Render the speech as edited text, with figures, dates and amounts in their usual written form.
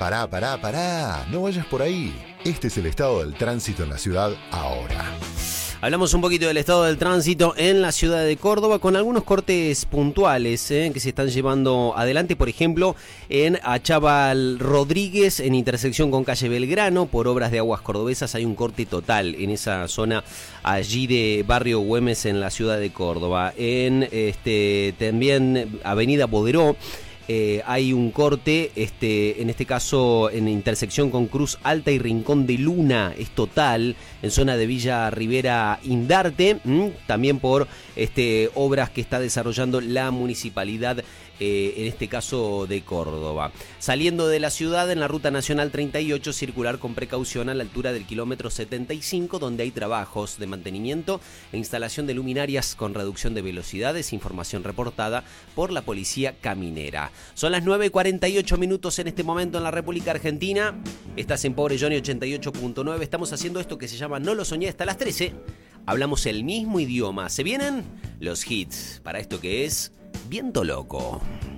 Pará. No vayas por ahí. Este es el estado del tránsito en la ciudad ahora. Hablamos un poquito del estado del tránsito en la ciudad de Córdoba con algunos cortes puntuales que se están llevando adelante. Por ejemplo, en Achával Rodríguez, en intersección con calle Belgrano, por obras de Aguas Cordobesas, hay un corte total en esa zona allí de Barrio Güemes en la ciudad de Córdoba. En también Avenida Boderó. Hay un corte, en este caso en intersección con Cruz Alta y Rincón de Luna, es total, en zona de Villa Rivera Indarte, también por obras que está desarrollando la municipalidad, en este caso de Córdoba. Saliendo de la ciudad en la Ruta Nacional 38, circular con precaución a la altura del kilómetro 75, donde hay trabajos de mantenimiento e instalación de luminarias con reducción de velocidades, información reportada por la Policía Caminera. Son las 9:48 en este momento en la República Argentina. Estás en Pobre Johnny 88.9. Estamos haciendo esto que se llama No lo soñé hasta las 13. Hablamos el mismo idioma. ¿Se vienen? Los hits para esto que es Viento Loco.